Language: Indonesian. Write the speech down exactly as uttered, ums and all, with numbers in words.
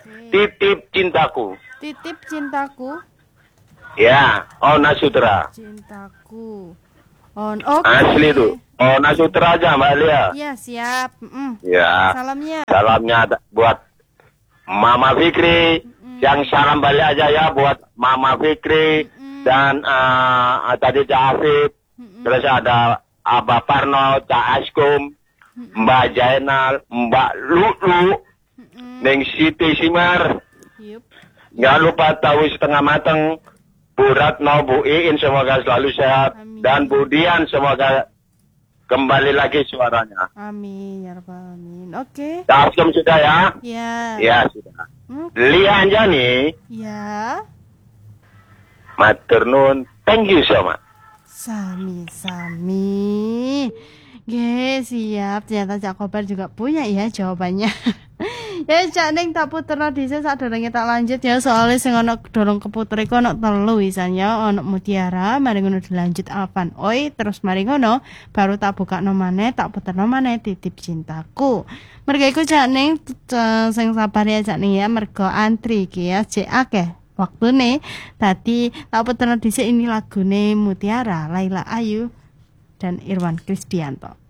Titip Cintaku. Titip Cintaku. Ya, Ona Sutra. Cintaku. On, oke. Asli tuh. Ona Sutra aja Mbak Lia. Iya, siap. Mm. Ya. Salamnya. Salamnya buat Mama Fikri. Mm. Yang salam balik aja ya buat Mama Fikri. Mm. Dan uh, tadi Cak Afif. Mm. Terus ada Abah Parno, Cak Askum, mm. Mbak Jainal, Mbak Lulu, mm. Neng Siti Simar. Yep. Jangan lupa tahu setengah mateng. Bu Ratno, Bu Iin semoga selalu sehat. Amin. Dan Bu Dian semoga kembali lagi suaranya. Amin ya rabbal alamin. Oke. Okay. Askum sudah ya? Ya. Ya sudah. Okay. Lia Anjani. Ya. Matur nuwun. Thank you so much. Sami sami. Oke, siap. Ternyata Cak Kobar juga punya ya jawabannya. Ya Cak Ning tak puterno dhisik sadurunge tak lanjut ya soalnya sing ana dorong keputer iku ana telu wisanya ana Mutiara mari ngono dilanjut Alvan Oi terus mari ngono baru tak bukakno maneh tak puterno maneh Titip Cintaku. Mergo iku Cak Ning sing sabar ya Cak Ning ya mergo antri iki ya jek akeh waktune dadi tak puterno dhisik ini lagune Mutiara Laila Ayu dan Irwan Krisdianto.